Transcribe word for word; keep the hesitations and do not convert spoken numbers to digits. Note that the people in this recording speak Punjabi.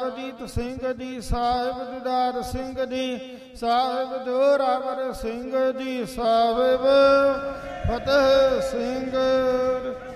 ਪ੍ਰਭਜੀਤ ਸਿੰਘ ਜੀ, ਸਾਹਿਬ ਦੀਦਾਰ ਸਿੰਘ ਜੀ, ਸਾਹਿਬ ਜੋਰਾਵਰ ਸਿੰਘ ਜੀ, ਸਾਹਿਬ ਫਤਿਹ ਸਿੰਘ।